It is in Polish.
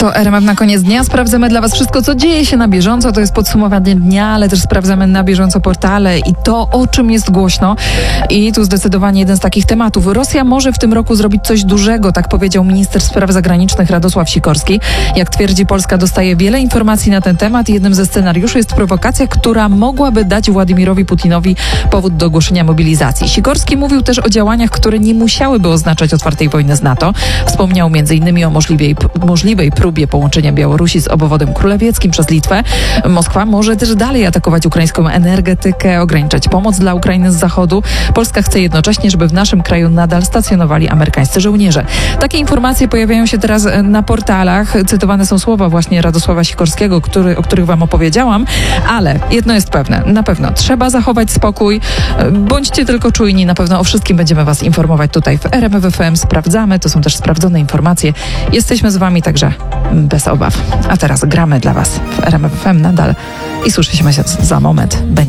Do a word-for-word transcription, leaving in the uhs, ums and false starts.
To R M F na koniec dnia. Sprawdzamy dla Was wszystko, co dzieje się na bieżąco. To jest podsumowanie dnia, ale też sprawdzamy na bieżąco portale i to, o czym jest głośno. I tu zdecydowanie jeden z takich tematów. Rosja może w tym roku zrobić coś dużego, tak powiedział minister spraw zagranicznych Radosław Sikorski. Jak twierdzi, Polska dostaje wiele informacji na ten temat. Jednym ze scenariuszy jest prowokacja, która mogłaby dać Władimirowi Putinowi powód do ogłoszenia mobilizacji. Sikorski mówił też o działaniach, które nie musiałyby oznaczać otwartej wojny z NATO. Wspomniał między innymi o możliwej, możliwej próbie połączenia Białorusi z obwodem królewieckim przez Litwę. Moskwa może też dalej atakować ukraińską energetykę, ograniczać pomoc dla Ukrainy z zachodu. Polska chce jednocześnie, żeby w naszym kraju nadal stacjonowali amerykańscy żołnierze. Takie informacje pojawiają się teraz na portalach. Cytowane są słowa właśnie Radosława Sikorskiego, który, o których Wam opowiedziałam, ale jedno jest pewne, na pewno trzeba zachować spokój. Bądźcie tylko czujni, na pewno o wszystkim będziemy Was informować tutaj w R M F F M. Sprawdzamy, to są też sprawdzone informacje. Jesteśmy z Wami także bez obaw. A teraz gramy dla Was w R M F F M nadal i słyszymy się za moment. Będzie